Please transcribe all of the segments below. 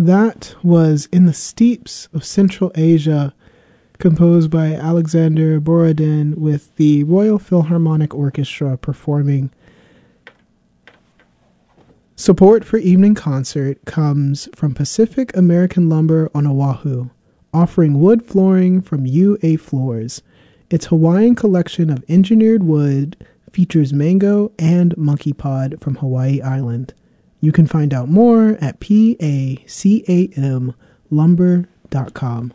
That was In the Steeps of Central Asia, composed by Alexander Borodin with the Royal Philharmonic Orchestra performing. Support for Evening Concert comes from Pacific American Lumber on Oahu, offering wood flooring from UA Floors. Its Hawaiian collection of engineered wood features mango and monkey pod from Hawaii Island. You can find out more at pacamlumber.com.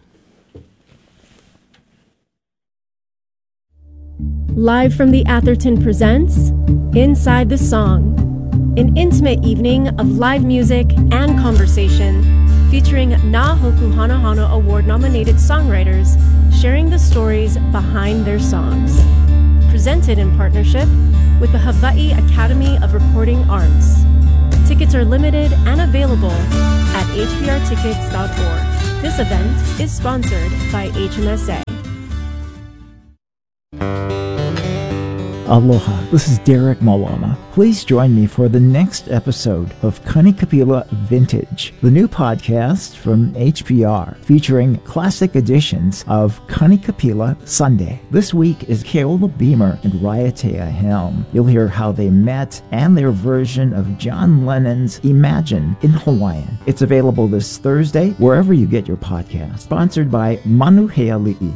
Live from the Atherton presents Inside the Song, an intimate evening of live music and conversation featuring Na Hoku Hana Hana Award-nominated songwriters sharing the stories behind their songs. Presented in partnership with the Hawaii Academy of Recording Arts. Tickets are limited and available at hbrtickets.org. This event is sponsored by HMSA. Aloha, this is Derek Malama. Please join me for the next episode of Kanikapila Vintage, the new podcast from HPR, featuring classic editions of Kanikapila Sunday. This week is Keola Beamer and Raiatea Helm. You'll hear how they met and their version of John Lennon's Imagine in Hawaiian. It's available this Thursday, wherever you get your podcast. Sponsored by Manuheali'i.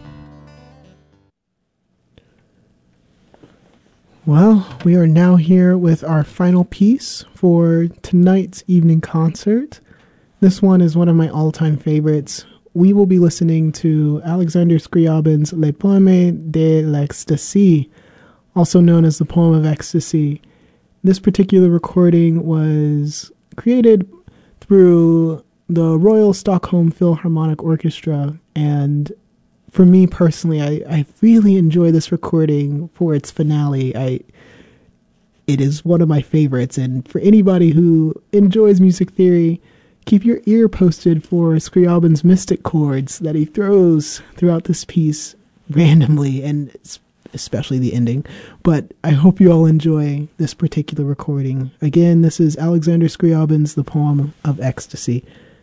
Well, we are now here with our final piece for tonight's evening concert. This one is one of my all-time favorites. We will be listening to Alexander Scriabin's Le Poème de l'Ecstasy, also known as the Poem of Ecstasy. This particular recording was created through the Royal Stockholm Philharmonic Orchestra, and for me personally, I really enjoy this recording for its finale. It is one of my favorites, and for anybody who enjoys music theory, keep your ear posted for Scriabin's mystic chords that he throws throughout this piece randomly, and especially the ending. But I hope you all enjoy this particular recording. Again, this is Alexander Scriabin's The Poem of Ecstasy.